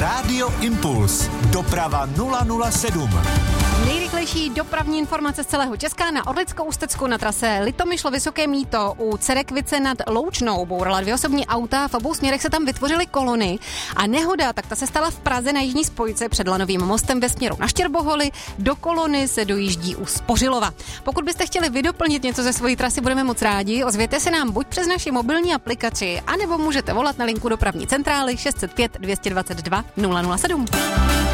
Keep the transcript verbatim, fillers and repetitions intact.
Rádio Impuls. Doprava nula nula sedm. Nejrychlejší dopravní informace z celého Česka na Orlicko-Ústecku na trase Litomyšl-Vysoké Mýto u Cerekvice nad Loučnou bourala dvě osobní auta, v obou směrech se tam vytvořily kolony a nehoda, tak ta se stala v Praze na jižní spojce před Lanovým mostem ve směru na Štěrboholy, do kolony se dojíždí u Spořilova. Pokud byste chtěli vydoplnit něco ze svojí trasy, budeme moc rádi, ozvěte se nám buď přes naši mobilní aplikaci, anebo můžete volat na linku dopravní centrály šest set pět dvě dvacet dva nula nula sedm.